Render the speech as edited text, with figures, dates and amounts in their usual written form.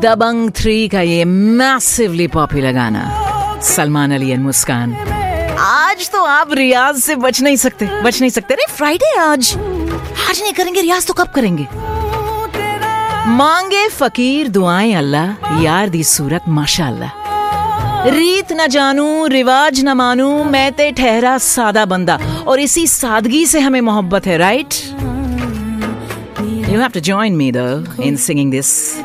दबंग 3 का ये massively popular गाना, सलमान अली एंड मुस्कान। आज तो आप रियाज से बच नहीं सकते। अरे फ्राइडे आज नहीं करेंगे रियाज तो कब करेंगे? मांगे फकीर दुआएं अल्लाह, यार दी सूरत माशाअल्लाह। रीत न जानू रिवाज न मानू, मैं ते ठहरा सादा बंदा, और इसी सादगी से हमें मोहब्बत है, right? You have to join me though in singing this.